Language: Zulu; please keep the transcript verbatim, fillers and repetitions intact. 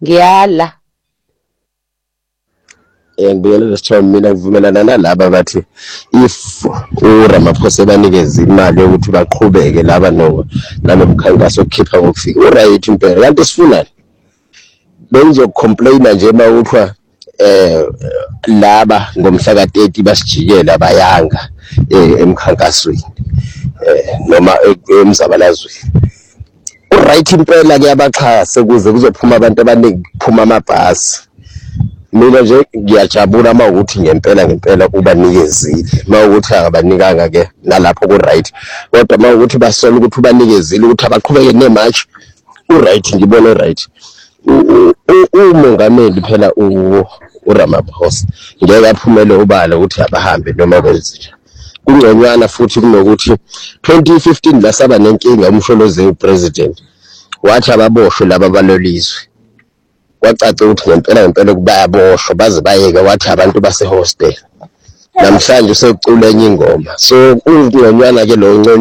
ngiyala. Ngibuyele Sithombe, mina ngivumelana nalaba bathi if uRamaphosa ebanikeza imali yokuthi baqhubeke laba no nalomkhankaso okhipha ngokufika uright impela, kanti sifunani bengizocomplaina nje mawuthiwa eh laba ngomhla ka thirty basijikela bayanga emkhankasweni eh noma emzabalazweni. Uright impela kuyabaxhasa ukuze kuzophuma abantu abaningi, kuphuma amabhasi. Mina nje ngiyajabula mawukuthi ngempela ngempela ubanikezile, mawukuthi akabanikanga ke nalapho ku right, kodwa mawukuthi basola ukuthi ubanikezile ukuthi abaqhubeke nematch u right, ngibona right. Umongameli phela uRamaphosa ngeke aphumele ubala ukuthi abahambe noma benze njani. Kungconywana futhi kunokuthi twenty fifteen lasaba nenkinga umsholoze upresident wathi ababoshwe laba balolizwe, kwacaca ukuthi ngempela ngempela kubayaboshwa baze bayeke, wathi abantu base hostel namhlanje usecula enye ingoma. So kungconywana ke lo